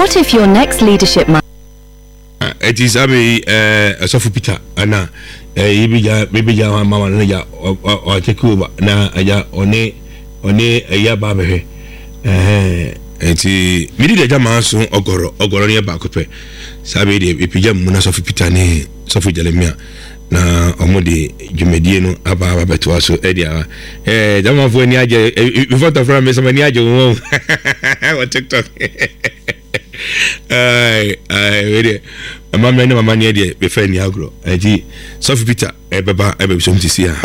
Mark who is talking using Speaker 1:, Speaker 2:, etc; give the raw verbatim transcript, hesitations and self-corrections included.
Speaker 1: What if your next leadership might?
Speaker 2: It is Abi a Sophie Peter, Anna, maybe ya mama Naya or take over na aya one one a ya babe. Eti midi de jama so ogoro ogoro ne ba kope sabe de epijam muna Sophie Peter ne Sophie Jeremia na omode dwumedie no aba aba beto aso edia eh jama fo ni age before to from me so ni age wo on TikTok ai ai we mama me no mama ni de be fa ni agro eti Sophie Peter e beba e be so mtisi a